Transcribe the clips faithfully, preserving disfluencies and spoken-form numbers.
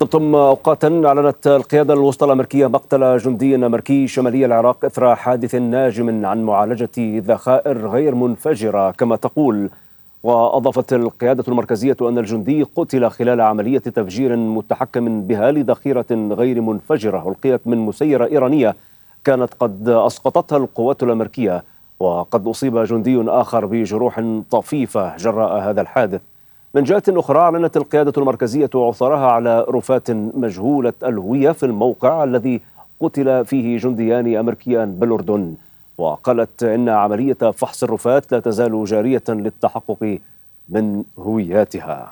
منذ أوقات أعلنت القيادة الوسطى الأمريكية مقتل جندي أمريكي شمالي العراق إثر حادث ناجم عن معالجة ذخائر غير منفجرة كما تقول. وأضافت القيادة المركزية أن الجندي قتل خلال عملية تفجير متحكم بها لذخيرة غير منفجرة ألقيت من مسيرة إيرانية كانت قد أسقطتها القوات الأمريكية. وقد أصيب جندي آخر بجروح طفيفة جراء هذا الحادث. من جهة أخرى أعلنت القيادة المركزية عثورها على رفات مجهولة الهوية في الموقع الذي قتل فيه جنديان أمريكيان بالأردن. وقالت إن عملية فحص الرفات لا تزال جارية للتحقق من هوياتها.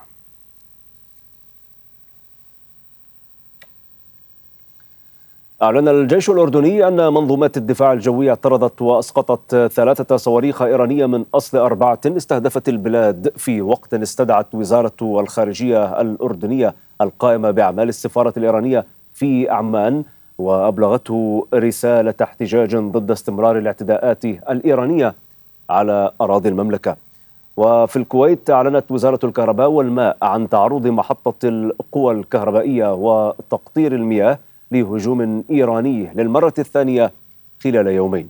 أعلن الجيش الأردني أن منظومات الدفاع الجوي اعترضت وأسقطت ثلاثة صواريخ إيرانية من أصل أربعة استهدفت البلاد في وقت استدعت وزارة الخارجية الأردنية القائمة بأعمال السفارة الإيرانية في عمان وأبلغته رسالة احتجاج ضد استمرار الاعتداءات الإيرانية على أراضي المملكة. وفي الكويت أعلنت وزارة الكهرباء والماء عن تعرض محطة القوى الكهربائية وتقطير المياه لهجوم إيراني للمرة الثانية خلال يومين.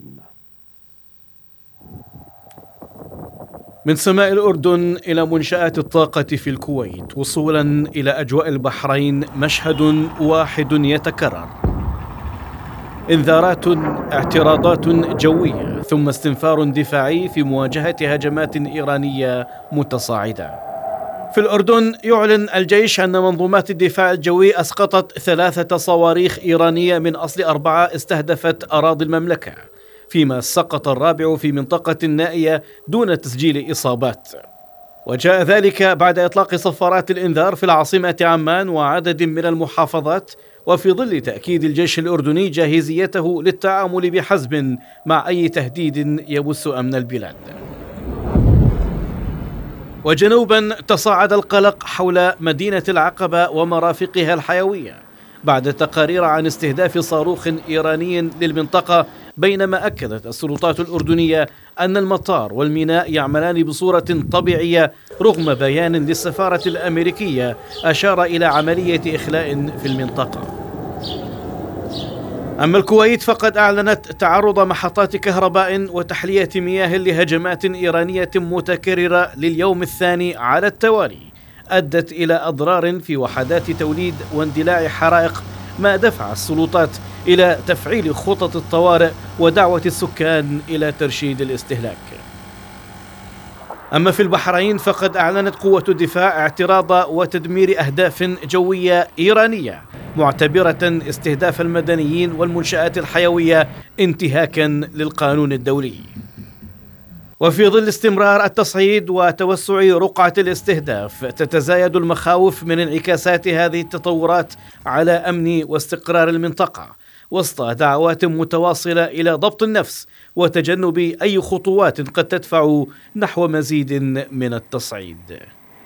من سماء الأردن إلى منشآت الطاقة في الكويت وصولا إلى أجواء البحرين مشهد واحد يتكرر: إنذارات، اعتراضات جوية، ثم استنفار دفاعي في مواجهة هجمات إيرانية متصاعدة. في الأردن يعلن الجيش أن منظومات الدفاع الجوي أسقطت ثلاثة صواريخ إيرانية من أصل أربعة استهدفت أراضي المملكة، فيما سقط الرابع في منطقة نائية دون تسجيل إصابات. وجاء ذلك بعد إطلاق صفارات الإنذار في العاصمة عمان وعدد من المحافظات، وفي ظل تأكيد الجيش الأردني جاهزيته للتعامل بحزم مع أي تهديد يبث أمن البلاد. وجنوبا تصاعد القلق حول مدينة العقبة ومرافقها الحيوية بعد تقارير عن استهداف صاروخ إيراني للمنطقة، بينما أكدت السلطات الأردنية أن المطار والميناء يعملان بصورة طبيعية رغم بيان للسفارة الأمريكية أشار إلى عملية إخلاء في المنطقة. أما الكويت فقد أعلنت تعرض محطات كهرباء وتحلية مياه لهجمات إيرانية متكررة لليوم الثاني على التوالي أدت إلى أضرار في وحدات توليد واندلاع حرائق، ما دفع السلطات إلى تفعيل خطط الطوارئ ودعوة السكان إلى ترشيد الاستهلاك. أما في البحرين فقد أعلنت قوة الدفاع اعتراض وتدمير أهداف جوية إيرانية، معتبرة استهداف المدنيين والمنشآت الحيوية انتهاكا للقانون الدولي. وفي ظل استمرار التصعيد وتوسع رقعة الاستهداف تتزايد المخاوف من انعكاسات هذه التطورات على أمن واستقرار المنطقة، وسط دعوات متواصلة إلى ضبط النفس وتجنب أي خطوات قد تدفع نحو مزيد من التصعيد.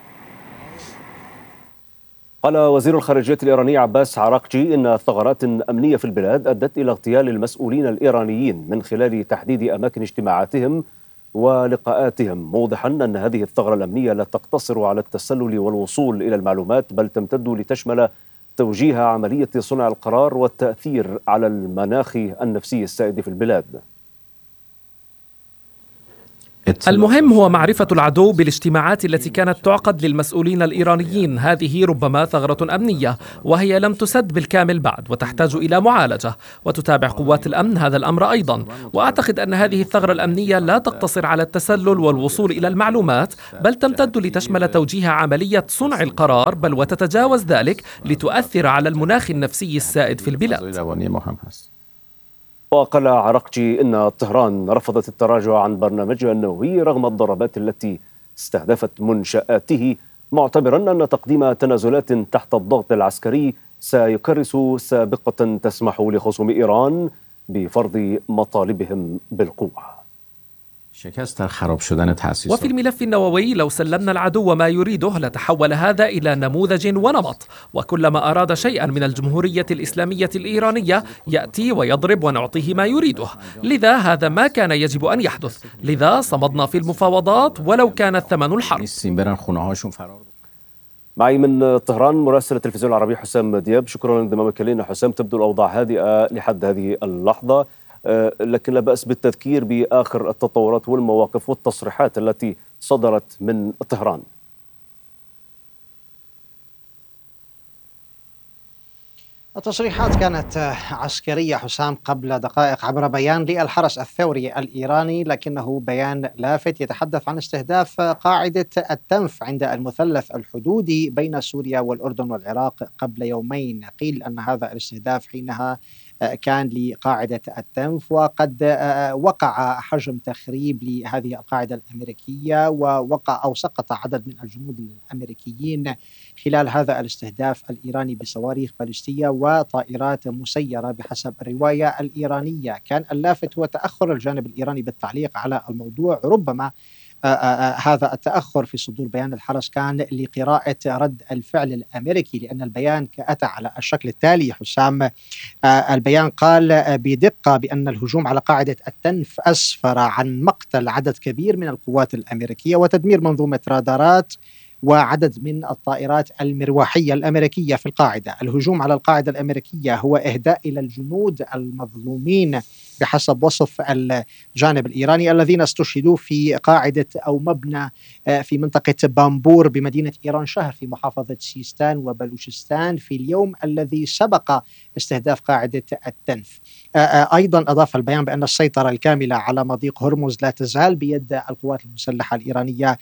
قال وزير الخارجية الإيراني عباس عراقجي إن ثغرات أمنية في البلاد أدت إلى اغتيال المسؤولين الإيرانيين من خلال تحديد أماكن اجتماعاتهم ولقاءاتهم، موضحا أن هذه الثغرة الأمنية لا تقتصر على التسلل والوصول إلى المعلومات، بل تمتد لتشمل توجيه عملية صنع القرار والتأثير على المناخ النفسي السائد في البلاد. المهم هو معرفة العدو بالاجتماعات التي كانت تعقد للمسؤولين الإيرانيين. هذه ربما ثغرة أمنية وهي لم تسد بالكامل بعد وتحتاج إلى معالجة، وتتابع قوات الأمن هذا الأمر أيضا. وأعتقد أن هذه الثغرة الأمنية لا تقتصر على التسلل والوصول إلى المعلومات، بل تمتد لتشمل توجيه عملية صنع القرار، بل وتتجاوز ذلك لتؤثر على المناخ النفسي السائد في البلاد. وقال عراقجي إن طهران رفضت التراجع عن برنامجها النووي رغم الضربات التي استهدفت منشآته، معتبرا أن تقديم تنازلات تحت الضغط العسكري سيكرس سابقة تسمح لخصوم إيران بفرض مطالبهم بالقوة. وفي الملف النووي لو سلمنا العدو ما يريده لتحول هذا إلى نموذج ونمط، وكلما أراد شيئا من الجمهورية الإسلامية الإيرانية يأتي ويضرب ونعطيه ما يريده. لذا هذا ما كان يجب أن يحدث، لذا صمدنا في المفاوضات ولو كان الثمن الحرب. معي من طهران مراسل التلفزيون العربي حسام دياب. شكرا لانضمامك إلينا حسام. تبدو الأوضاع هادئة لحد هذه اللحظة، لكن لا بأس بالتذكير بآخر التطورات والمواقف والتصريحات التي صدرت من طهران. التصريحات كانت عسكرية حسام قبل دقائق عبر بيان للحرس الثوري الإيراني، لكنه بيان لافت يتحدث عن استهداف قاعدة التنف عند المثلث الحدودي بين سوريا والأردن والعراق قبل يومين. قيل أن هذا الاستهداف حينها كان لقاعدة التنف، وقد وقع حجم تخريب لهذه القاعدة الأمريكية، ووقع أو سقط عدد من الجنود الأمريكيين خلال هذا الاستهداف الإيراني بصواريخ باليستية وطائرات مسيرة بحسب الرواية الإيرانية. كان اللافت هو تأخر الجانب الإيراني بالتعليق على الموضوع. ربما آآ آآ هذا التأخر في صدور بيان الحرس كان لقراءة رد الفعل الأمريكي، لأن البيان أتى على الشكل التالي حسام. البيان قال بدقة بأن الهجوم على قاعدة التنف أسفر عن مقتل عدد كبير من القوات الأمريكية وتدمير منظومة رادارات وعدد من الطائرات المروحية الأمريكية في القاعدة. الهجوم على القاعدة الأمريكية هو إهداء إلى الجنود المظلومين بحسب وصف الجانب الإيراني الذين استشهدوا في قاعدة أو مبنى في منطقة بامبور بمدينة إيران شهر في محافظة سيستان وبلوشستان في اليوم الذي سبق استهداف قاعدة التنف. أيضا أضاف البيان بأن السيطرة الكاملة على مضيق هرمز لا تزال بيد القوات المسلحة الإيرانية،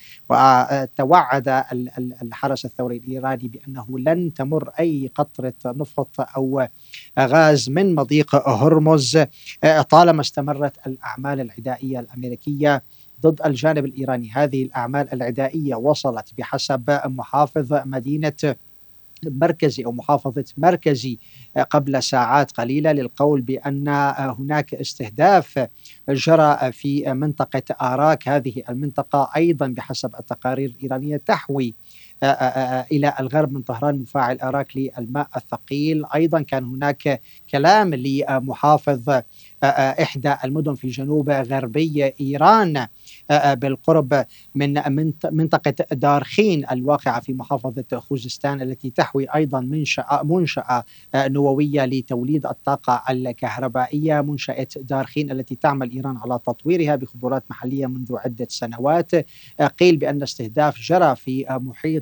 وتوعد الحرس الثوري الإيراني بأنه لن تمر أي قطرة نفط أو غاز من مضيق هرمز طالما استمرت الأعمال العدائية الأمريكية ضد الجانب الإيراني. هذه الأعمال العدائية وصلت بحسب محافظ مدينة مركزي أو محافظة مركزي قبل ساعات قليلة للقول بأن هناك استهداف جرى في منطقة آراك. هذه المنطقة أيضا بحسب التقارير الإيرانية تحوي إلى الغرب من طهران مفاعل آراك للماء الثقيل. أيضا كان هناك كلام لمحافظ إحدى المدن في جنوب غربي إيران بالقرب من منطقة دارخين الواقعة في محافظة خوزستان التي تحوي أيضا منشأة منشأة نووية لتوليد الطاقة الكهربائية. منشأة دارخين التي تعمل إيران على تطويرها بخبرات محلية منذ عدة سنوات. قيل بأن استهداف جرى في محيط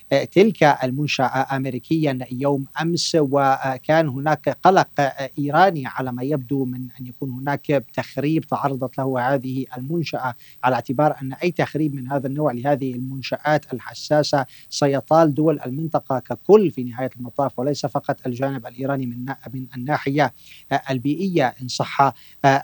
تلك المنشأة أمريكيا يوم أمس، وكان هناك قلق إيراني على ما يبدو من أن يكون هناك تخريب تعرضت له هذه المنشأة، على اعتبار أن أي تخريب من هذا النوع لهذه المنشآت الحساسة سيطال دول المنطقة ككل في نهاية المطاف، وليس فقط الجانب الإيراني من من الناحية البيئية إن صح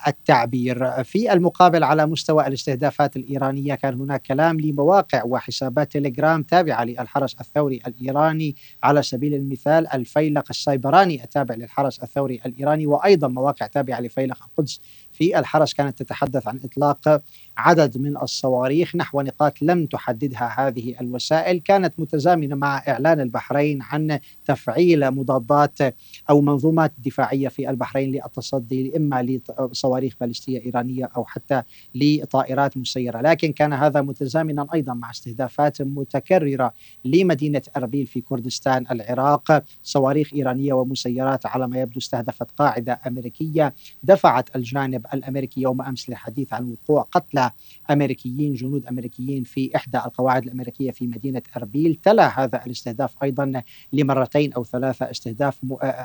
التعبير. في المقابل على مستوى الاستهدافات الإيرانية كان هناك كلام لمواقع وحسابات تليجرام تابعة للحرس الثوري الإيراني، على سبيل المثال الفيلق السيبراني التابع للحرس الثوري الإيراني، وأيضا مواقع تابعة لفيلق القدس في الحرس كانت تتحدث عن إطلاق عدد من الصواريخ نحو نقاط لم تحددها هذه الوسائل. كانت متزامنة مع إعلان البحرين عن تفعيل مضادات أو منظومات دفاعية في البحرين للتصدي إما لصواريخ باليستية إيرانية أو حتى لطائرات مسيرة. لكن كان هذا متزامنا أيضا مع استهدافات متكررة لمدينة أربيل في كردستان العراق. صواريخ إيرانية ومسيرات على ما يبدو استهدفت قاعدة أمريكية، دفعت الجانب الأمريكي يوم أمس للحديث عن وقوع قتلى أمريكيين جنود أمريكيين في إحدى القواعد الأمريكية في مدينة أربيل. تلا هذا الاستهداف أيضا لمرتين أو ثلاثة استهداف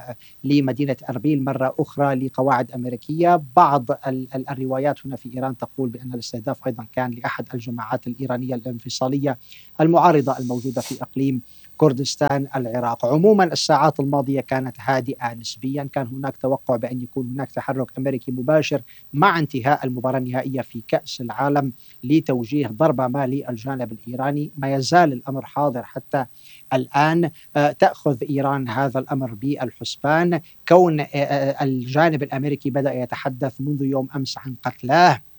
لمدينة أربيل مرة أخرى لقواعد أمريكية. بعض الروايات هنا في إيران تقول بأن الاستهداف أيضا كان لأحد الجماعات الإيرانية الانفصالية المعارضة الموجودة في إقليم كردستان العراق. عموما الساعات الماضية كانت هادئة نسبيا، كان هناك توقع بأن يكون هناك تحرك أمريكي مباشر مع انتهاء المباراة النهائية في كأس العالم لتوجيه ضربة ما للجانب الإيراني. ما يزال الأمر حاضر حتى الآن. تأخذ إيران هذا الأمر بالحسبان، كون الجانب الأمريكي بدأ يتحدث منذ يوم أمس عن قتلاه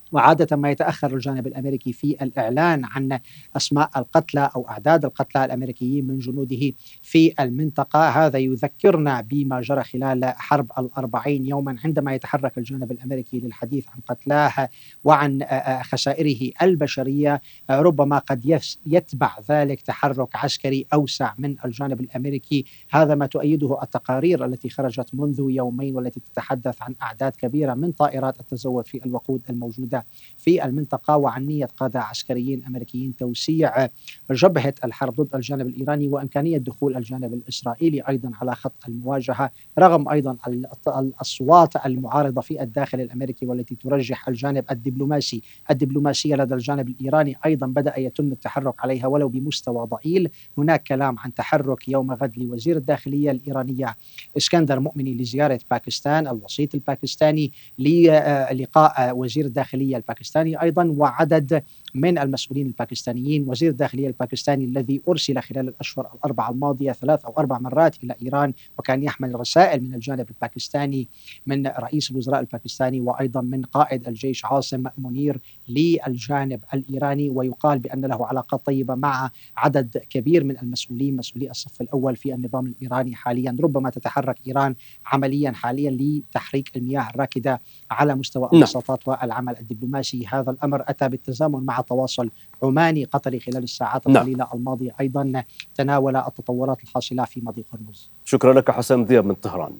وعادة ما يتأخر الجانب الأمريكي في الإعلان عن أسماء القتلى أو أعداد القتلى الأمريكيين من جنوده في المنطقة. هذا يذكرنا بما جرى خلال حرب الأربعين يوما، عندما يتحرك الجانب الأمريكي للحديث عن قتلاه وعن خسائره البشرية، ربما قد يتبع ذلك تحرك عسكري أوسع من الجانب الأمريكي. هذا ما تؤيده التقارير التي خرجت منذ يومين والتي تتحدث عن أعداد كبيرة من طائرات التزود في الوقود الموجودة في المنطقة، وعن نية قادة عسكريين أمريكيين توسيع جبهة الحرب ضد الجانب الإيراني، وإمكانية دخول الجانب الإسرائيلي أيضا على خط المواجهة، رغم أيضا الأصوات المعارضة في الداخل الأمريكي والتي ترجح الجانب الدبلوماسي. الدبلوماسية لدى الجانب الإيراني أيضا بدأ يتم التحرك عليها ولو بمستوى ضئيل. هناك كلام عن تحرك يوم غد لوزير الداخلية الإيرانية اسكندر مؤمني لزيارة باكستان، الوسيط الباكستاني للقاء وزير الداخلية الباكستاني أيضا، وعدد من المسؤولين الباكستانيين. وزير الداخلية الباكستاني الذي أرسل خلال الأشهر الأربعة الماضية ثلاث أو أربع مرات إلى إيران، وكان يحمل رسائل من الجانب الباكستاني من رئيس الوزراء الباكستاني وأيضا من قائد الجيش عاصم منير للجانب الإيراني، ويقال بأن له علاقات طيبة مع عدد كبير من المسؤولين، مسؤولي الصف الأول في النظام الإيراني حاليا. ربما تتحرك إيران عمليا حاليا لتحريك المياه الراكدة على مستوى الوساطات والعمل الدبلوماسي. هذا الأمر أتى بالتزامن مع تواصل عماني قطري خلال الساعات القليلة الماضية أيضا تناول التطورات الحاصلة في مضيق هرمز. شكرا لك حسام دياب من طهران.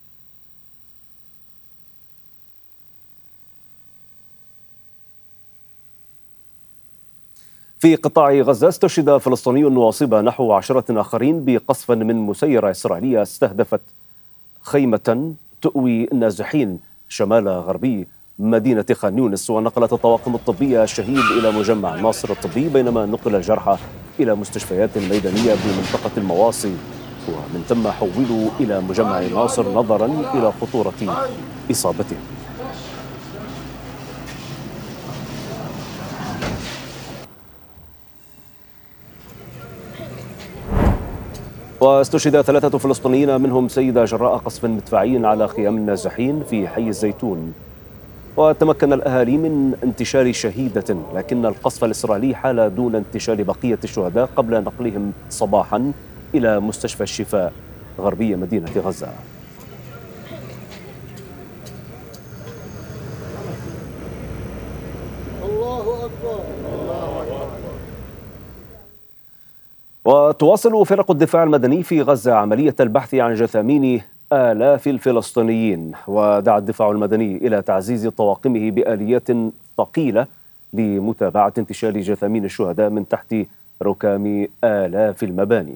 في قطاع غزة استشهد فلسطيني واصيب نحو عشرة آخرين بقصف من مسيرة إسرائيلية استهدفت خيمة تؤوي النازحين شمال غربي مدينة خان يونس، ونقلت الطواقم الطبية الشهيد إلى مجمع ناصر الطبي، بينما نقل الجرحى إلى مستشفيات ميدانية بمنطقة المواصي، ومن ثم حولوا إلى مجمع ناصر نظرا إلى خطورة إصابتهم. واستشهد ثلاثة فلسطينيين منهم سيدة جراء قصف مدفعي على خيام النازحين في حي الزيتون. وتمكن الأهالي من انتشال شهيدة، لكن القصف الإسرائيلي حال دون انتشال بقية الشهداء قبل نقلهم صباحا إلى مستشفى الشفاء غربية مدينة غزة. الله أكبر. وتواصل فرق الدفاع المدني في غزة عملية البحث عن جثامين آلاف الفلسطينيين، ودعا الدفاع المدني إلى تعزيز طواقمه بآليات ثقيلة لمتابعة انتشال جثامين الشهداء من تحت ركام آلاف المباني.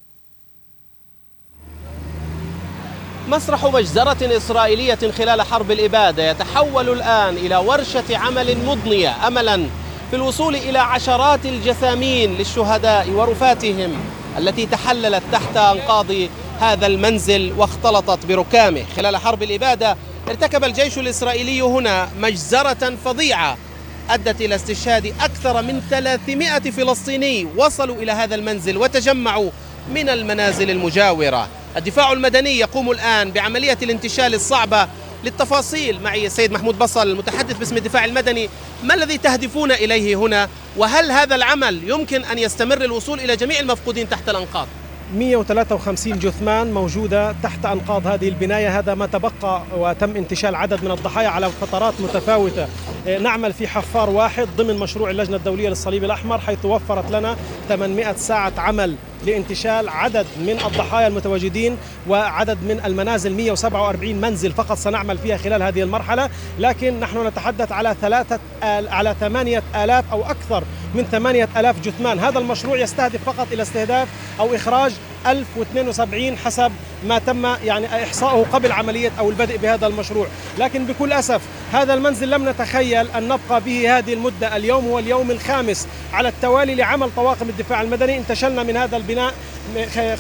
مسرح مجزرة إسرائيلية خلال حرب الإبادة يتحول الآن إلى ورشة عمل مضنية أملا في الوصول إلى عشرات الجثامين للشهداء ورفاتهم التي تحللت تحت أنقاض هذا المنزل واختلطت بركامه. خلال حرب الإبادة ارتكب الجيش الإسرائيلي هنا مجزرة فظيعة أدت إلى استشهاد أكثر من ثلاثمائة فلسطيني وصلوا إلى هذا المنزل وتجمعوا من المنازل المجاورة. الدفاع المدني يقوم الآن بعملية الانتشال الصعبة. للتفاصيل معي السيد محمود بصل المتحدث باسم الدفاع المدني. ما الذي تهدفون إليه هنا، وهل هذا العمل يمكن أن يستمر الوصول إلى جميع المفقودين تحت الأنقاض؟ مئة وثلاثة وخمسين جثمان موجودة تحت أنقاض هذه البناية، هذا ما تبقى، وتم انتشال عدد من الضحايا على فترات متفاوتة. نعمل في حفار واحد ضمن مشروع اللجنة الدولية للصليب الأحمر، حيث وفرت لنا ثمانمائة ساعة عمل لانتشال عدد من الضحايا المتواجدين وعدد من المنازل. مئة وسبعة وأربعين منزل فقط سنعمل فيها خلال هذه المرحلة، لكن نحن نتحدث على ثلاثة آل على ثمانية آلاف أو أكثر من ثمانية آلاف جثمان. هذا المشروع يستهدف فقط إلى استهداف أو إخراج ألف واثنين وسبعين حسب ما تم يعني إحصاؤه قبل عملية أو البدء بهذا المشروع. لكن بكل أسف هذا المنزل لم نتخيل أن نبقى به هذه المدة. اليوم هو اليوم الخامس على التوالي لعمل طواقم الدفاع المدني. انتشلنا من هذا البناء